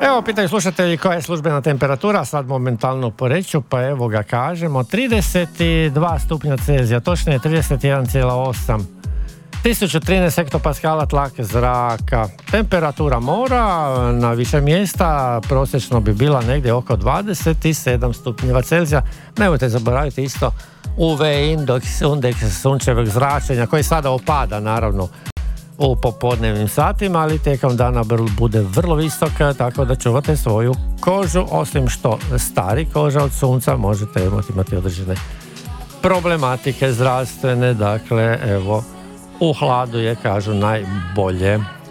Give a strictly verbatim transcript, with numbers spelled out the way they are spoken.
Evo, pitaju slušatelji koja je službena temperatura, sad momentalno u Poreču, pa evo ga kažemo, trideset dva stupnja Celzija, točnije trideset jedan zarez osam, tisuću trinaest hektopaskala tlak zraka, temperatura mora na više mjesta prosječno bi bila negdje oko dvadeset sedam stupnjeva Celzija. Nemojte zaboraviti isto U V indeks, indeks sunčevog zračenja koji sada opada naravno u popodnevnim satima, ali tijekom dana bude vrlo visok, tako da čuvate svoju kožu, osim što stari koža od sunca možete imati određene problematike zdravstvene, dakle evo u hladu je, kažu, najbolje.